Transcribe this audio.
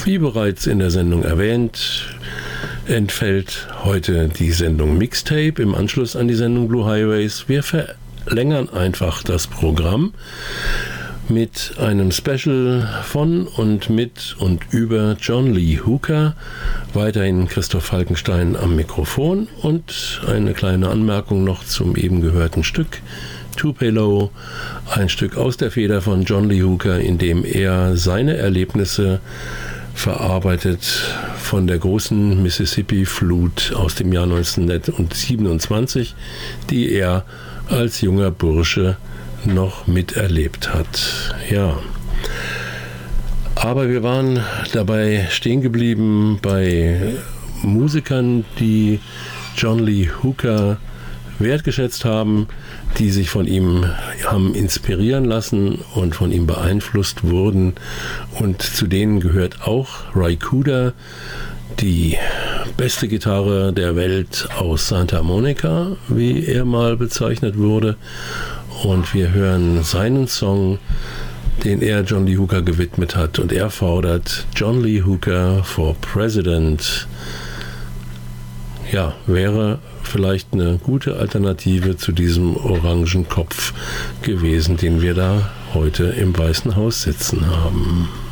Wie bereits in der Sendung erwähnt, entfällt heute die Sendung Mixtape im Anschluss an die Sendung Blue Highways. Wir verlängern einfach das Programm mit einem Special von und mit und über John Lee Hooker. Weiterhin Christoph Falkenstein am Mikrofon und eine kleine Anmerkung noch zum eben gehörten Stück Tupelo, ein Stück aus der Feder von John Lee Hooker, in dem er seine Erlebnisse verarbeitet von der großen Mississippi-Flut aus dem Jahr 1927, die er als junger Bursche noch miterlebt hat. Ja. Aber wir waren dabei stehen geblieben bei Musikern, die John Lee Hooker wertgeschätzt haben, die sich von ihm haben inspirieren lassen und von ihm beeinflusst wurden. Und zu denen gehört auch Ry Cooder, die beste Gitarre der Welt aus Santa Monica, wie er mal bezeichnet wurde. Und wir hören seinen Song, den er John Lee Hooker gewidmet hat. Und er fordert John Lee Hooker for President. Ja, wäre vielleicht eine gute Alternative zu diesem orangen Kopf gewesen, den wir da heute im Weißen Haus sitzen haben.